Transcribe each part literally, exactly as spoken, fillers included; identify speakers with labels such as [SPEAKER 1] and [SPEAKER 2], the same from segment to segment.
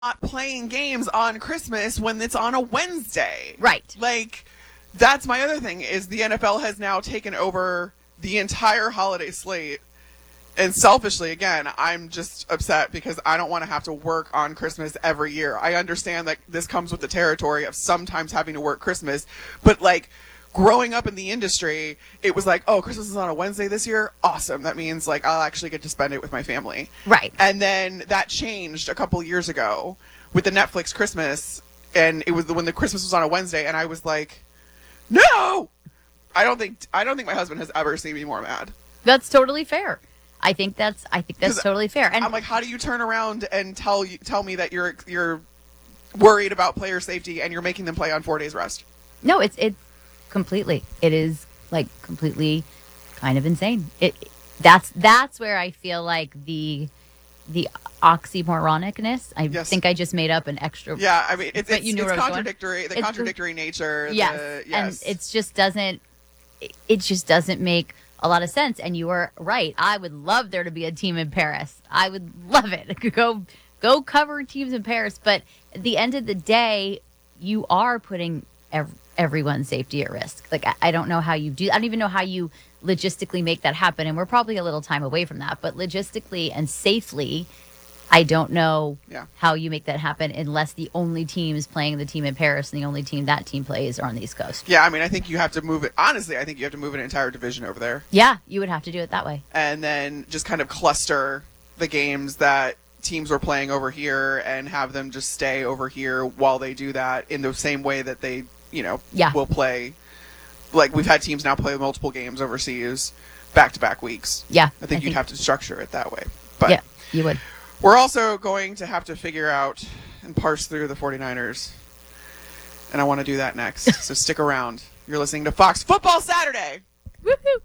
[SPEAKER 1] not playing games on Christmas when it's on a Wednesday.
[SPEAKER 2] Right.
[SPEAKER 1] Like, that's my other thing is the N F L has now taken over the entire holiday slate. And selfishly, again, I'm just upset because I don't want to have to work on Christmas every year. I understand that this comes with the territory of sometimes having to work Christmas, but like growing up in the industry, it was like, oh, Christmas is on a Wednesday this year? Awesome. That means like I'll actually get to spend it with my family.
[SPEAKER 2] Right.
[SPEAKER 1] And then that changed a couple years ago with the Netflix Christmas, and it was when the Christmas was on a Wednesday, and I was like, no! I don't think I don't think my husband has ever seen me more mad.
[SPEAKER 2] That's totally fair. I think that's I think that's totally fair. And
[SPEAKER 1] I'm like, how do you turn around and tell you tell me that you're you're worried about player safety and you're making them play on four days rest?
[SPEAKER 2] No, it's it's completely. It is like completely kind of insane. It that's that's where I feel like the the oxymoronicness. I
[SPEAKER 1] yes.
[SPEAKER 2] think I just made up an extra.
[SPEAKER 1] Yeah, I mean, it's it's,
[SPEAKER 2] you know
[SPEAKER 1] it's contradictory. The
[SPEAKER 2] it's,
[SPEAKER 1] contradictory nature.
[SPEAKER 2] Yes,
[SPEAKER 1] the, yes,
[SPEAKER 2] and it just doesn't. It just doesn't make a lot of sense. And you were right. I would love there to be a team in Paris. I would love it. Go go cover teams in Paris. But at the end of the day, you are putting ev- everyone's safety at risk. Like, I, I don't know how you do. I don't even know how you logistically make that happen. And we're probably a little time away from that. But logistically and safely, I don't know
[SPEAKER 1] yeah.
[SPEAKER 2] how you make that happen unless the only team is playing the team in Paris and the only team that team plays are on the East Coast.
[SPEAKER 1] Yeah, I mean, I think you have to move it. Honestly, I think you have to move an entire division over there.
[SPEAKER 2] Yeah, you would have to do it that way.
[SPEAKER 1] And then just kind of cluster the games that teams were playing over here and have them just stay over here while they do that in the same way that they, you know,
[SPEAKER 2] yeah.
[SPEAKER 1] will play. Like, we've had teams now play multiple games overseas back-to-back weeks.
[SPEAKER 2] Yeah.
[SPEAKER 1] I think
[SPEAKER 2] I
[SPEAKER 1] you'd
[SPEAKER 2] think...
[SPEAKER 1] have to structure it that way. But
[SPEAKER 2] yeah, you would.
[SPEAKER 1] We're also going to have to figure out and parse through the 49ers. And I want to do that next. So stick around. You're listening to Fox Football Saturday.
[SPEAKER 2] Woohoo!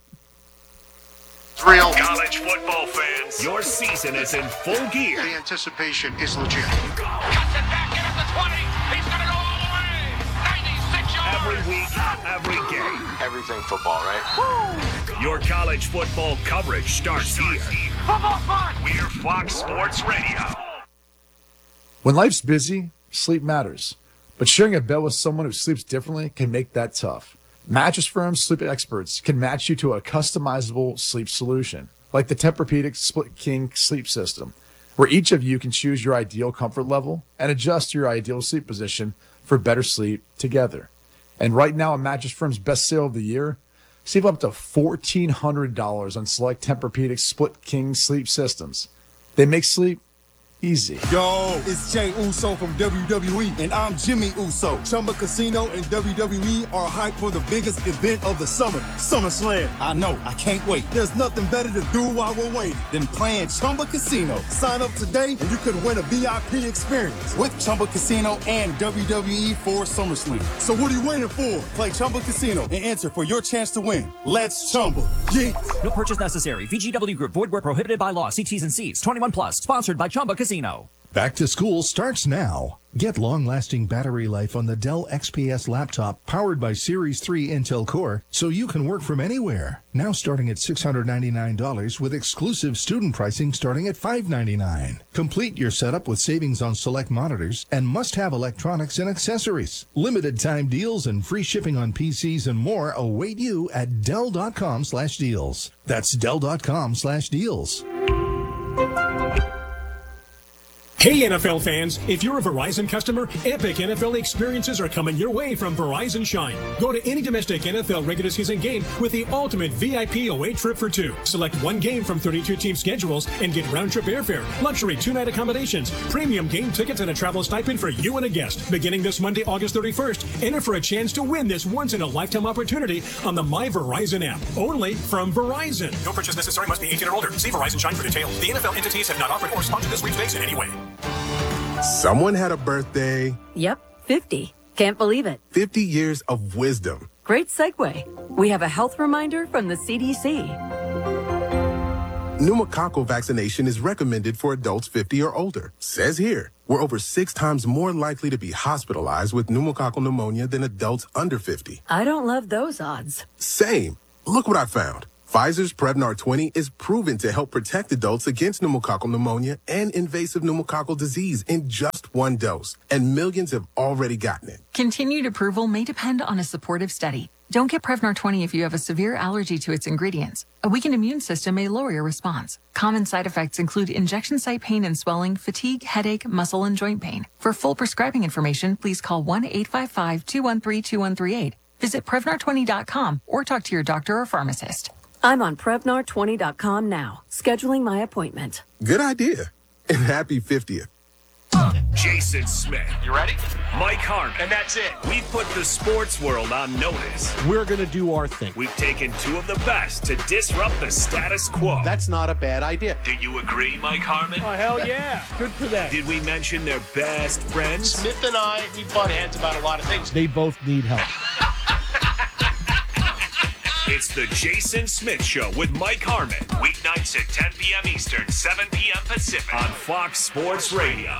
[SPEAKER 3] Real college football fans, your season is in full gear.
[SPEAKER 4] The anticipation is legit.
[SPEAKER 5] Cuts it back in at the twenty. He's going to go all the way. ninety-six yards.
[SPEAKER 3] Every week, every game.
[SPEAKER 4] Everything football, right?
[SPEAKER 3] Your college football coverage starts here.
[SPEAKER 5] Football fun.
[SPEAKER 3] We're Fox Sports Radio.
[SPEAKER 6] When life's busy, sleep matters. But sharing a bed with someone who sleeps differently can make that tough. Mattress Firm's sleep experts can match you to a customizable sleep solution, like the Tempur-Pedic Split King sleep system, where each of you can choose your ideal comfort level and adjust your ideal sleep position for better sleep together. And right now, on Mattress Firm's best sale of the year, save up to fourteen hundred dollars on select Tempur-Pedic Split King sleep systems. They make sleep easy.
[SPEAKER 7] Yo, it's Jay Uso from W W E, and I'm Jimmy Uso. Chumba Casino and W W E are hyped for the biggest event of the summer, SummerSlam. I know, I can't wait. There's nothing better to do while we're waiting than playing Chumba Casino. Sign up today, and you could win a V I P experience with Chumba Casino and W W E for SummerSlam. So what are you waiting for? Play Chumba Casino and enter for your chance to win. Let's Chumba. Yeah.
[SPEAKER 8] No purchase necessary. V G W Group. Void where prohibited by law. See T's and C's. twenty-one plus. Sponsored by Chumba Casino.
[SPEAKER 9] Back to school starts now. Get long-lasting battery life on the Dell X P S laptop powered by Series three Intel Core so you can work from anywhere. Now starting at six hundred ninety-nine dollars with exclusive student pricing starting at five hundred ninety-nine dollars. Complete your setup with savings on select monitors and must-have electronics and accessories. Limited time deals and free shipping on P Cs and more await you at Dell.com slash deals. That's Dell.com slash deals.
[SPEAKER 10] Hey N F L fans, if you're a Verizon customer, epic N F L experiences are coming your way from Verizon Shine. Go to any domestic N F L regular season game with the ultimate V I P away trip for two. Select one game from thirty-two team schedules and get round-trip airfare, luxury two-night accommodations, premium game tickets, and a travel stipend for you and a guest. Beginning this Monday, August thirty-first, enter for a chance to win this once-in-a-lifetime opportunity on the My Verizon app. Only from Verizon. No purchase necessary. Must be eighteen or older. See Verizon Shine for details. The N F L entities have not offered or sponsored this sweepstakes in any way.
[SPEAKER 11] Someone had a birthday.
[SPEAKER 12] Yep, fifty. Can't believe it.
[SPEAKER 11] fifty years of wisdom.
[SPEAKER 12] Great segue. We have a health reminder from the C D C.
[SPEAKER 11] Pneumococcal vaccination is recommended for adults fifty or older. Says here, we're over six times more likely to be hospitalized with pneumococcal pneumonia than adults under fifty.
[SPEAKER 12] I don't love those odds.
[SPEAKER 11] Same. Look what I found. Pfizer's Prevnar twenty is proven to help protect adults against pneumococcal pneumonia and invasive pneumococcal disease in just one dose, and millions have already gotten it.
[SPEAKER 12] Continued approval may depend on a supportive study. Don't get Prevnar twenty if you have a severe allergy to its ingredients. A weakened immune system may lower your response. Common side effects include injection site pain and swelling, fatigue, headache, muscle, and joint pain. For full prescribing information, please call one eight five five, two one three, two one three eight. Visit Prevnar twenty dot com or talk to your doctor or pharmacist.
[SPEAKER 13] I'm on Prevnar twenty dot com now, scheduling my appointment.
[SPEAKER 11] Good idea. And happy fiftieth.
[SPEAKER 3] Jason Smith.
[SPEAKER 5] You ready?
[SPEAKER 3] Mike Harmon.
[SPEAKER 5] And that's it.
[SPEAKER 3] We've put the sports world on notice.
[SPEAKER 14] We're going to do our thing.
[SPEAKER 3] We've taken two of the best to disrupt the status quo.
[SPEAKER 14] That's not a bad idea.
[SPEAKER 3] Do you agree, Mike Harmon?
[SPEAKER 14] Oh, hell yeah. Good for them.
[SPEAKER 3] Did we mention their best friends?
[SPEAKER 5] Smith and I, we butt heads about a lot of things.
[SPEAKER 14] They both need help.
[SPEAKER 3] It's the Jason Smith Show with Mike Harmon. Weeknights at ten p.m. Eastern, seven p.m. Pacific on Fox Sports Radio.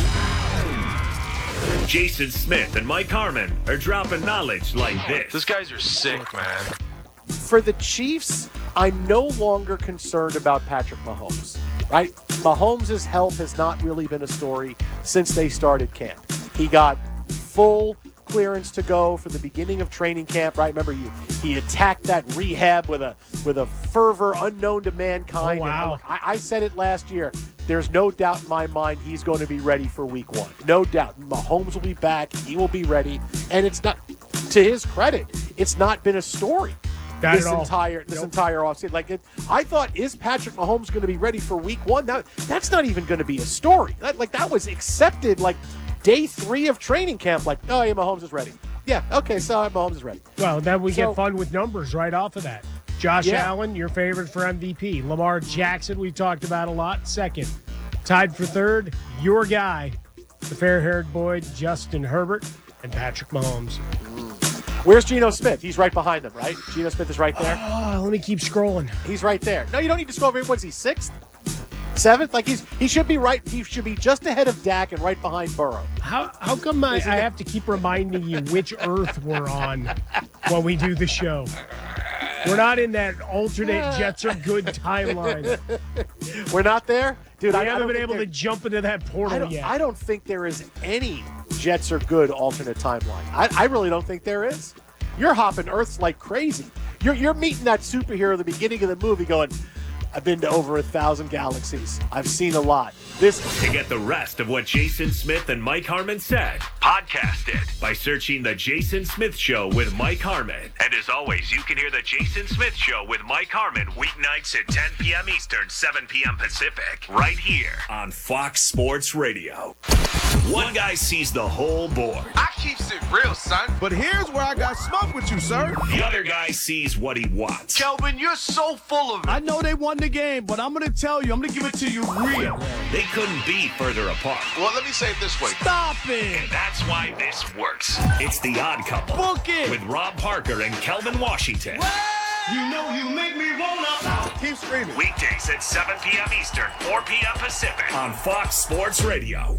[SPEAKER 3] Jason Smith and Mike Harmon are dropping knowledge like this.
[SPEAKER 5] These guys are sick, man.
[SPEAKER 14] For the Chiefs, I'm no longer concerned about Patrick Mahomes, right? Mahomes' health has not really been a story since they started camp. He got full clearance to go for the beginning of training camp, right? Remember, he, he attacked that rehab with a with a fervor unknown to mankind.
[SPEAKER 10] Oh, wow.
[SPEAKER 14] I, I said it last year. There's no doubt in my mind he's going to be ready for week one. No doubt. Mahomes will be back. He will be ready. And it's not, to his credit, it's not been a story
[SPEAKER 10] Not
[SPEAKER 14] this
[SPEAKER 10] at all.
[SPEAKER 14] entire this
[SPEAKER 10] Nope. entire
[SPEAKER 14] entire offseason. Like, it, I thought, is Patrick Mahomes going to be ready for week one? That, that's not even going to be a story. That, like, that was accepted, like, day three of training camp. Like, oh, yeah, Mahomes is ready. Yeah, okay, so Mahomes is ready.
[SPEAKER 10] Well, then we
[SPEAKER 14] So-
[SPEAKER 10] get fun with numbers right off of that. Josh
[SPEAKER 14] Yeah.
[SPEAKER 10] Allen, your favorite for M V P. Lamar Jackson, we've talked about a lot. Second. Tied for third, your guy, the fair-haired boy, Justin Herbert, and Patrick Mahomes.
[SPEAKER 14] Where's Geno Smith? He's right behind them, right? Geno Smith is right there.
[SPEAKER 10] Oh, let me keep scrolling.
[SPEAKER 14] He's right there. No, you don't need to scroll over. What's he, sixth? Seventh? Like, he's he should be right. He should be just ahead of Dak and right behind Burrow.
[SPEAKER 10] How how come I, I
[SPEAKER 14] Isn't it-
[SPEAKER 10] have to keep reminding you which Earth we're on when we do the show? We're not in that alternate Jets are good timeline.
[SPEAKER 14] We're not there? Dude,
[SPEAKER 10] we
[SPEAKER 14] I, I
[SPEAKER 10] haven't
[SPEAKER 14] don't
[SPEAKER 10] been
[SPEAKER 14] think
[SPEAKER 10] able to
[SPEAKER 14] there-
[SPEAKER 10] jump into that
[SPEAKER 14] I
[SPEAKER 10] portal
[SPEAKER 14] don't,
[SPEAKER 10] yet.
[SPEAKER 14] I don't think there is any Jets are good alternate timeline. I, I really don't think there is. You're hopping Earths like crazy. You're you're meeting that superhero at the beginning of the movie going, I've been to over a thousand galaxies. I've seen a lot. This
[SPEAKER 3] To get the rest of what Jason Smith and Mike Harmon said, podcast it by searching The Jason Smith Show with Mike Harmon. And as always, you can hear The Jason Smith Show with Mike Harmon weeknights at ten p.m. Eastern, seven p.m. Pacific, right here on Fox Sports Radio. One guy sees the whole board.
[SPEAKER 5] I keeps it real, son.
[SPEAKER 7] But here's where I got smoke with you, sir.
[SPEAKER 3] The other guy sees what he wants.
[SPEAKER 5] Kelvin, you're so full of it.
[SPEAKER 7] I know they won the game, but I'm going to tell you, I'm going to give it to you real.
[SPEAKER 3] They couldn't be further apart.
[SPEAKER 5] Well, let me say it this way.
[SPEAKER 7] Stop it.
[SPEAKER 3] And that's why this works. It's The Odd Couple.
[SPEAKER 7] Book it.
[SPEAKER 3] With Rob Parker and Kelvin Washington.
[SPEAKER 7] You know you make me wanna. Keep screaming.
[SPEAKER 3] Weekdays at seven p.m. Eastern, four p.m. Pacific on Fox Sports Radio.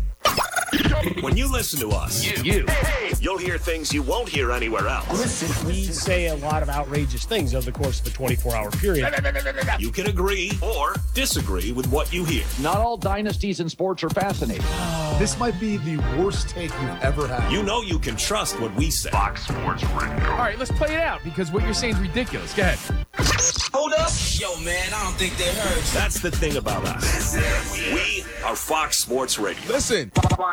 [SPEAKER 3] When you listen to us, you, you you'll hear things you won't hear anywhere else.
[SPEAKER 10] We say a lot of outrageous things over the course of a twenty-four hour period.
[SPEAKER 3] You can agree or disagree with what you hear.
[SPEAKER 15] Not all dynasties in sports are fascinating.
[SPEAKER 6] This might be the worst take you've ever had.
[SPEAKER 3] You know you can trust what we say. Fox Sports Radio.
[SPEAKER 15] All right, let's play it out because what you're saying is ridiculous. Go ahead.
[SPEAKER 16] Hold up. Yo, man, I don't think they heard you.
[SPEAKER 3] That's the thing about us. We are Fox Sports Radio.
[SPEAKER 7] Listen.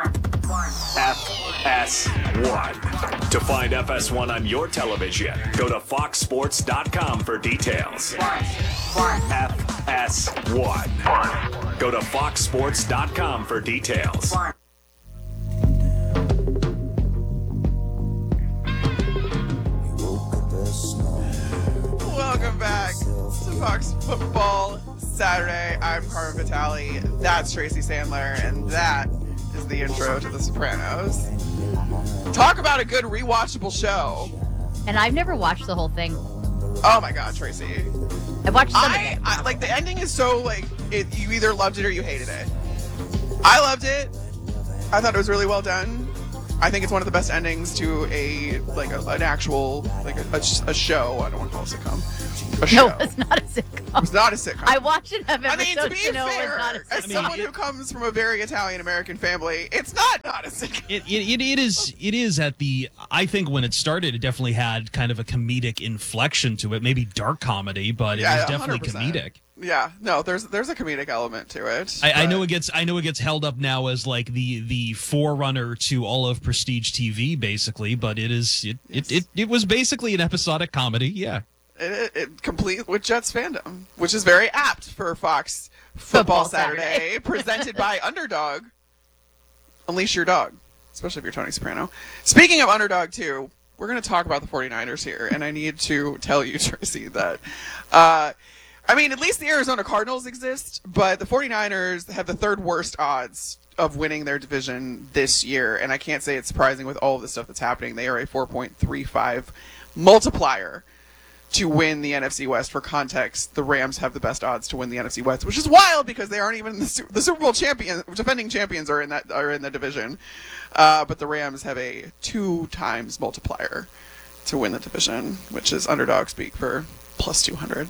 [SPEAKER 3] F S one. To find F S one on your television, go to fox sports dot com for details. F S one. Go to fox sports dot com for details.
[SPEAKER 1] Welcome back to Fox Football Saturday. I'm Carmen Vitale. That's Tracy Sandler, and that is the intro to The Sopranos. Talk about a good rewatchable show.
[SPEAKER 2] And I've never watched the whole thing.
[SPEAKER 1] Oh my God, Tracy!
[SPEAKER 2] I watched some
[SPEAKER 1] I,
[SPEAKER 2] of it.
[SPEAKER 1] I like the ending is so like it. You either loved it or you hated it. I loved it. I thought it was really well done. I think it's one of the best endings to a like a, an actual like a, a, a show. I don't want to call it a sitcom. A show.
[SPEAKER 2] No, it's not a sitcom.
[SPEAKER 1] It's not a sitcom.
[SPEAKER 2] I watched it have
[SPEAKER 1] I
[SPEAKER 2] episodes
[SPEAKER 1] mean, to be
[SPEAKER 2] to know
[SPEAKER 1] fair,
[SPEAKER 2] it's not a sitcom.
[SPEAKER 1] as someone who comes from a very Italian American family, it's not not a sitcom.
[SPEAKER 17] It, it, it, it is it is at the I think when it started, it definitely had kind of a comedic inflection to it, maybe dark comedy, but it
[SPEAKER 1] Yeah,
[SPEAKER 17] was definitely
[SPEAKER 1] one hundred percent.
[SPEAKER 17] comedic.
[SPEAKER 1] Yeah, no, there's there's a comedic element to it.
[SPEAKER 17] I, I know it gets I know it gets held up now as like the the forerunner to all of prestige T V, basically, but it is it it, it, it was basically an episodic comedy, yeah.
[SPEAKER 1] It, it, it complete with Jets fandom, which is very apt for Fox
[SPEAKER 2] Football
[SPEAKER 1] Football, Saturday,
[SPEAKER 2] Saturday.
[SPEAKER 1] presented by Underdog. Unleash your dog, especially if you're Tony Soprano. Speaking of Underdog, too, we're going to talk about the 49ers here, and I need to tell you, Tracy, that, uh, I mean, at least the Arizona Cardinals exist, but the 49ers have the third worst odds of winning their division this year, and I can't say it's surprising with all of the stuff that's happening. They are a four point three five multiplier to win the N F C West. For context, the Rams have the best odds to win the N F C West, which is wild because they aren't even the, Su- the Super Bowl champion. Defending champions are in that are in the division, uh, but the Rams have a two times multiplier to win the division, which is underdog speak for plus two hundred.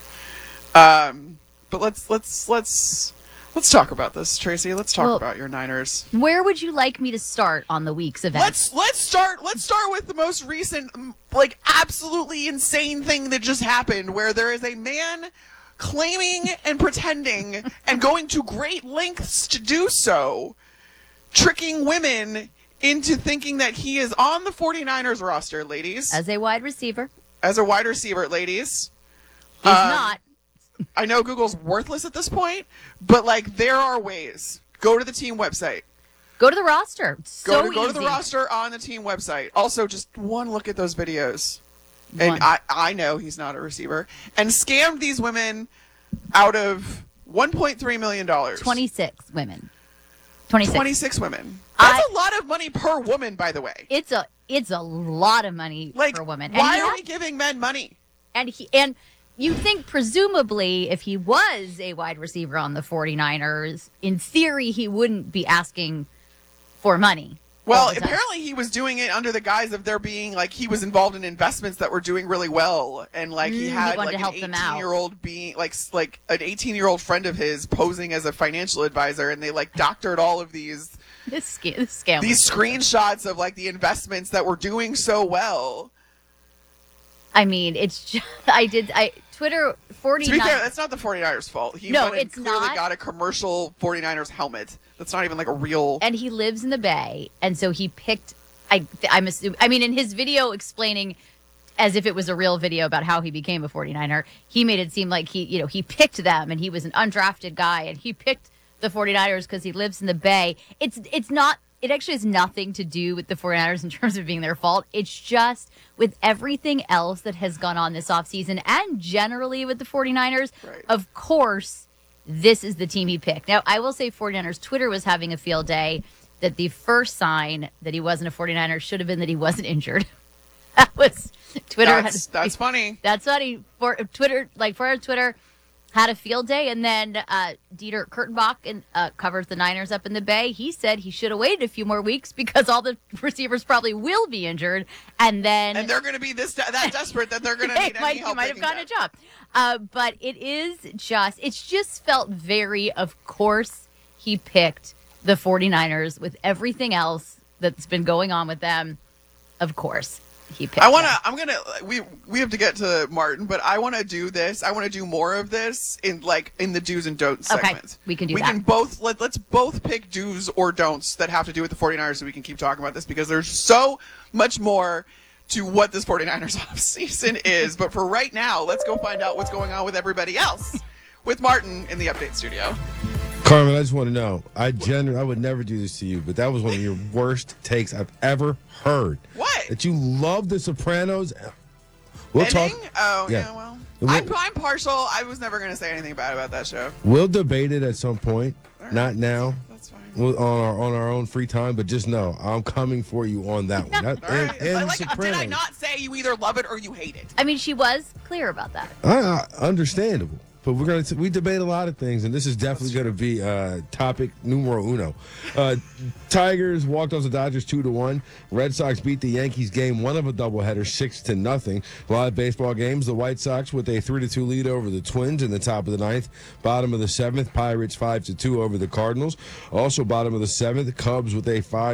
[SPEAKER 1] Um, but let's let's let's let's talk about this, Tracy. Let's talk
[SPEAKER 2] Well,
[SPEAKER 1] about your Niners.
[SPEAKER 2] Where would you like me to start on the week's events?
[SPEAKER 1] Let's let's start let's start with the most recent, like, absolutely insane thing that just happened, where there is a man claiming and pretending and going to great lengths to do so, tricking women into thinking that he is on the 49ers roster, ladies.
[SPEAKER 2] As a wide receiver.
[SPEAKER 1] As a wide receiver, ladies.
[SPEAKER 2] He's
[SPEAKER 1] Um,
[SPEAKER 2] not.
[SPEAKER 1] I know Google's worthless at this point, but, like, there are ways. Go to the team website.
[SPEAKER 2] Go to the roster. It's
[SPEAKER 1] Go
[SPEAKER 2] so
[SPEAKER 1] to go to the
[SPEAKER 2] easy.
[SPEAKER 1] roster on the team website. Also, just one look at those videos, and
[SPEAKER 2] One.
[SPEAKER 1] I I know he's not a receiver, and scammed these women out of one point three million dollars.
[SPEAKER 2] twenty-six women. twenty-six.
[SPEAKER 1] twenty-six women. That's
[SPEAKER 2] I-
[SPEAKER 1] a lot of money per woman, by the way.
[SPEAKER 2] It's a it's a lot of money
[SPEAKER 1] Like,
[SPEAKER 2] for a woman.
[SPEAKER 1] why
[SPEAKER 2] he
[SPEAKER 1] are
[SPEAKER 2] had-
[SPEAKER 1] we giving men money?
[SPEAKER 2] And he and you think presumably if he was a wide receiver on the 49ers, in theory he wouldn't be asking for money.
[SPEAKER 1] Well,
[SPEAKER 2] all the time.
[SPEAKER 1] apparently he was doing it under the guise of there being, like, he was involved in investments that were doing really well, and, like,
[SPEAKER 2] Mm,
[SPEAKER 1] he
[SPEAKER 2] he
[SPEAKER 1] had
[SPEAKER 2] wanted
[SPEAKER 1] like
[SPEAKER 2] to help
[SPEAKER 1] an
[SPEAKER 2] them out.
[SPEAKER 1] eighteen-year-old being like s- like an eighteen-year-old friend of his posing as a financial advisor, and they, like, doctored all of these
[SPEAKER 2] This, sca- this scam.
[SPEAKER 1] these
[SPEAKER 2] was-
[SPEAKER 1] screenshots of, like, the investments that were doing so well.
[SPEAKER 2] I mean, it's just I did I Twitter
[SPEAKER 1] To be
[SPEAKER 2] forty-nine.
[SPEAKER 1] fair, that's not the 49ers' fault. He
[SPEAKER 2] No,
[SPEAKER 1] went and
[SPEAKER 2] it's
[SPEAKER 1] clearly
[SPEAKER 2] not.
[SPEAKER 1] got a commercial 49ers helmet. That's not even like a real.
[SPEAKER 2] And he lives in the Bay, and so he picked. I I'm assuming. I mean, in his video explaining, as if it was a real video about how he became a 49er, he made it seem like he, you know, he picked them, and he was an undrafted guy, and he picked the 49ers because he lives in the Bay. It's it's not. It actually has nothing to do with the 49ers in terms of being their fault. It's just with everything else that has gone on this offseason and generally with the 49ers,
[SPEAKER 1] Right.
[SPEAKER 2] of course, this is the team he picked. Now, I will say 49ers Twitter was having a field day that the first sign that he wasn't a 49er should have been that he wasn't injured. That was Twitter.
[SPEAKER 1] That's,
[SPEAKER 2] had,
[SPEAKER 1] that's funny.
[SPEAKER 2] That's funny. For Twitter, like for Twitter, had a field day, and then uh, Dieter Kurtenbach and, uh, covers the Niners up in the Bay. He said he should have waited a few more weeks because all the receivers probably will be injured, and then
[SPEAKER 1] And they're going to be this that desperate that they're going to
[SPEAKER 2] Hey,
[SPEAKER 1] need any
[SPEAKER 2] might,
[SPEAKER 1] help.
[SPEAKER 2] you might
[SPEAKER 1] they
[SPEAKER 2] have
[SPEAKER 1] can
[SPEAKER 2] gotten
[SPEAKER 1] get.
[SPEAKER 2] a job. Uh, but it is just, it's just felt very, of course, he picked the 49ers with everything else that's been going on with them. Of course, he picked
[SPEAKER 1] I want to.
[SPEAKER 2] them.
[SPEAKER 1] I'm gonna. We we have to get to Martin, but I want to do this. I want to do more of this in like in the do's and don'ts
[SPEAKER 2] Okay,
[SPEAKER 1] segment.
[SPEAKER 2] we can do
[SPEAKER 1] we
[SPEAKER 2] that.
[SPEAKER 1] can both let let's both pick do's or don'ts that have to do with the 49ers, so we can keep talking about this because there's so much more to what this 49ers offseason is. But for right now, let's go find out what's going on with everybody else with Martin in the update studio.
[SPEAKER 18] Carmen, I just want to know. I genuinely, I would never do this to you, but that was one of your worst takes I've ever heard.
[SPEAKER 1] What?
[SPEAKER 18] That you love The Sopranos. We'll
[SPEAKER 1] Ending?
[SPEAKER 18] talk.
[SPEAKER 1] Oh yeah.
[SPEAKER 18] yeah.
[SPEAKER 1] Well,
[SPEAKER 18] We'll,
[SPEAKER 1] I'm I'm partial. I was never gonna say anything bad about that show.
[SPEAKER 18] we'll debate it at some point.
[SPEAKER 1] All right.
[SPEAKER 18] Not now.
[SPEAKER 1] That's fine.
[SPEAKER 18] We'll, on our on our own free time, but just know I'm coming for you on that one. That,
[SPEAKER 1] All
[SPEAKER 18] and,
[SPEAKER 1] right.
[SPEAKER 18] and
[SPEAKER 1] like, did
[SPEAKER 18] Sopranos.
[SPEAKER 1] I not say you either love it or you hate it?
[SPEAKER 2] I mean, she was clear about that.
[SPEAKER 18] I, I- understandable. but we're gonna we debate a lot of things, and this is definitely going to be uh, topic numero uno. Uh, Tigers walked off the Dodgers two to one. Red Sox beat the Yankees game one of a doubleheader six to nothing. Live baseball games: the White Sox with a three to two lead over the Twins in the top of the ninth. Bottom of the seventh, Pirates five to two over the Cardinals. Also bottom of the seventh, Cubs with a five.